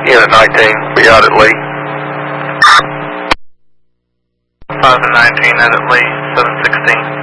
Unit 19, be out at Lee. 5 and 19 out at Lee, 716.